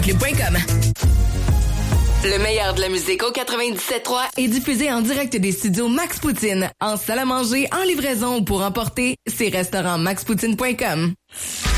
Club.com. Le meilleur de la musique au 97.3 est diffusé en direct des studios Max Poutine, en salle à manger, en livraison ou pour emporter, c'est restaurant maxpoutine.com.